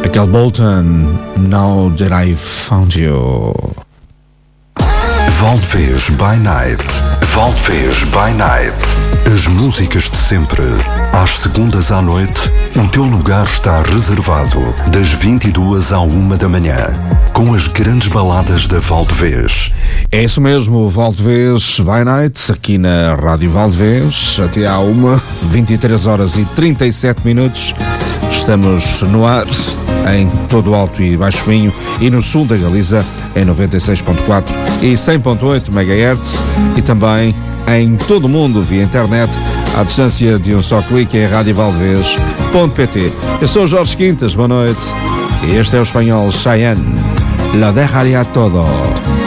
Aquele Bolton, Now That I Found You. Valdevez by Night. Valdevez by Night. As músicas de sempre. Às segundas à noite, o teu lugar está reservado das 22 à 1 da manhã, com as grandes baladas da Valdevez. É isso mesmo, Valdevez by Night, aqui na Rádio Valdevez, até à 23 horas e 37 minutos. Estamos no ar, em todo o Alto e Baixo Minho, e no sul da Galiza, em 96.4 e 100.8 MHz, e também em todo o mundo via internet, à distância de um só clique em radiovaldevez.pt. Eu sou Jorge Quintas, boa noite, e este é o espanhol Cheyenne, Lo dejaría todo.